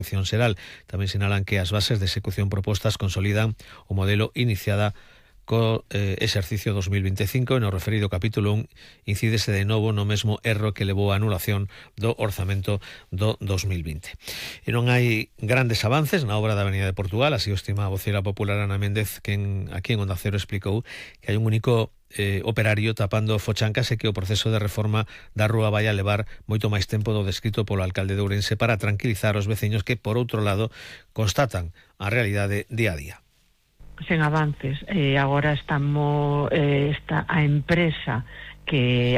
Xeral. Tamén sinalan que as bases de execución propostas consolidan o modelo iniciada co exercicio 2025 e no referido capítulo 1 incídese de novo no mesmo erro que levou a anulación do orzamento do 2020. E non hai grandes avances na obra da Avenida de Portugal, así o estima a vocera popular Ana Méndez, que aquí en Onda Cero explicou que hai un único operario tapando fochancas e que o proceso de reforma da rúa vai a levar moito máis tempo do descrito polo alcalde de Ourense para tranquilizar os veciños que, por outro lado, constatan a realidade día a día. Sen avances, agora está a empresa que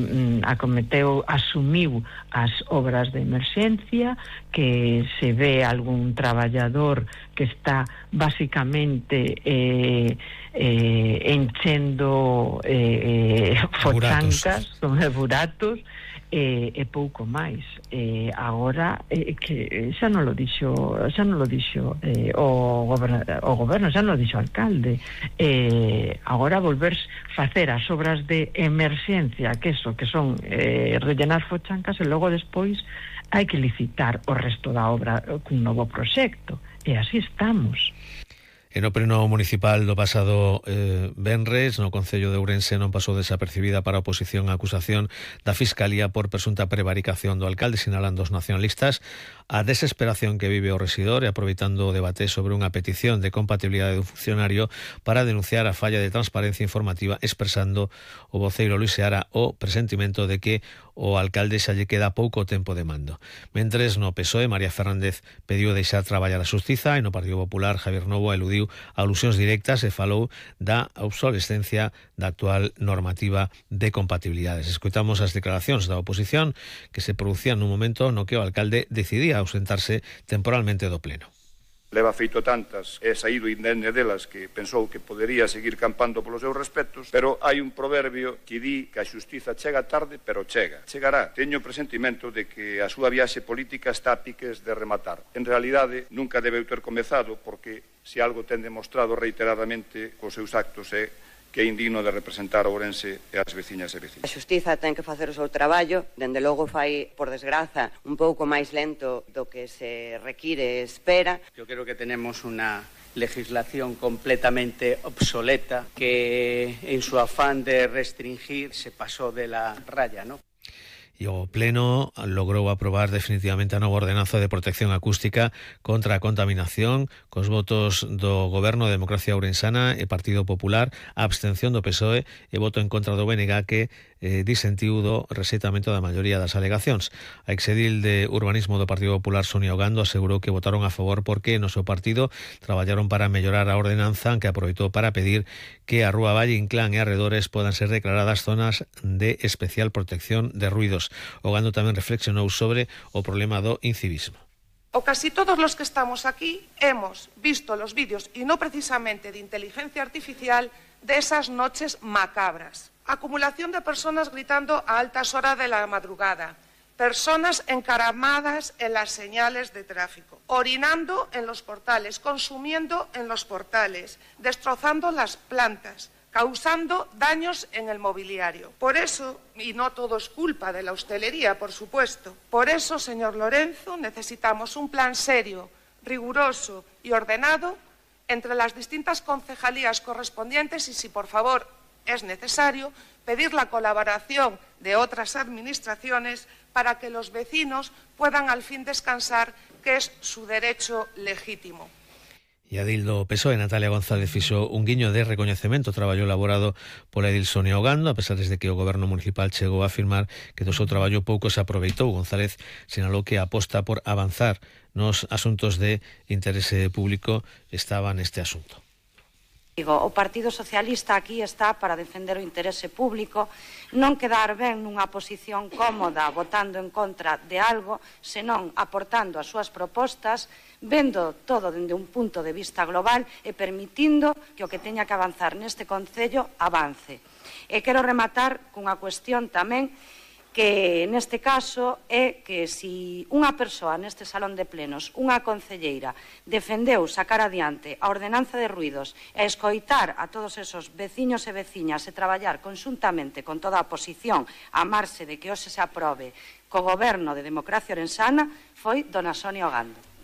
asumiu as obras de emerxencia, que se ve algún traballador que está basicamente enchendo fochancas, buratos, e pouco máis. Agora que xa non lo dixo o goberno, xa non lo dixo o alcalde. Agora volver facer as obras de emerxencia, que son rellenar fochancas, e logo despois hai que licitar o resto da obra cun novo proxecto, e así estamos. E no pleno municipal do pasado venres, no Concello de Ourense non pasou desapercibida para a oposición a acusación da Fiscalía por presunta prevaricación do alcalde, sinalando os nacionalistas a desesperación que vive o rexidor e aproveitando o debate sobre unha petición de compatibilidade do funcionario para denunciar a falla de transparencia informativa, expresando o voceiro Luis Seara o presentimento de que o alcalde xa lle queda pouco tempo de mando. Mentres no PSOE, María Fernández pediu deixar traballar a xustiza e no Partido Popular, Javier Novo eludiu alusións directas e falou da obsolescencia da actual normativa de compatibilidades. Escoitamos as declaracións da oposición que se producían nun momento no que o alcalde decidía ausentarse temporalmente do pleno. Leva feito tantas e saído indemne delas que pensou que podería seguir campando polos seus respectos, pero hai un proverbio que di que a xustiza chega tarde, pero chega. Chegará. Teño presentimento de que a súa viaxe política está a piques de rematar. En realidade, nunca debeu ter comezado, porque se algo ten demostrado reiteradamente cos seus actos é que é indigno de representar Ourense e as veciñas e veciños. A xustiza ten que facer o seu traballo, dende logo fai, por desgraza, un pouco máis lento do que se require e espera. Yo creo que tenemos una legislación completamente obsoleta que en su afán de restringir se pasó de la raya, ¿no? E o Pleno logrou aprobar definitivamente a nova ordenanza de protección acústica contra a contaminación cos votos do Goberno de Democracia Ourensana e Partido Popular, a abstención do PSOE e voto en contra do BNG que disentiu do rexeitamento da maioría das alegacións. A exedil de Urbanismo do Partido Popular, Sonia Ogando, asegurou que votaron a favor porque no seu partido traballaron para mellorar a ordenanza, que aproveitou para pedir que a Rúa Valle Inclán e arredores podan ser declaradas zonas de especial protección de ruidos. Ogando tamén reflexionou sobre o problema do incivismo. O casi todos los que estamos aquí hemos visto los vídeos, y no precisamente de inteligencia artificial, de esas noches macabras. Acumulación de personas gritando a altas horas de la madrugada, personas encaramadas en las señales de tráfico, orinando en los portales, consumiendo en los portales, destrozando las plantas, causando daños en el mobiliario. Por eso, y no todo es culpa de la hostelería, por supuesto, por eso, señor Lorenzo, necesitamos un plan serio, riguroso y ordenado entre las distintas concejalías correspondientes y, si por favor es necesario, pedir la colaboración de otras administraciones para que los vecinos puedan al fin descansar, que es su derecho legítimo. E a edil do PSOE, Natalia González, fixo un guiño de recoñecemento ao traballo elaborado pola edil Sonia Ogando, a pesar de que o goberno municipal chegou a afirmar que do seu traballo pouco se aproveitou. González sinalou que a aposta por avanzar nos asuntos de interese público estaba neste asunto. O Partido Socialista aquí está para defender o interese público, non quedar ben nunha posición cómoda votando en contra de algo, senón aportando as súas propostas, vendo todo dende un punto de vista global e permitindo que o que teña que avanzar neste Concello avance. E quero rematar cunha cuestión tamén que neste caso é que se unha persoa neste salón de plenos, unha concelleira, defendeu sacar adiante a ordenanza de ruidos e escoitar a todos esos veciños e veciñas e traballar conxuntamente con toda a oposición a marxe de que hoxe se aprobe co goberno de Democracia Ourensana, foi dona Sonia Ogando.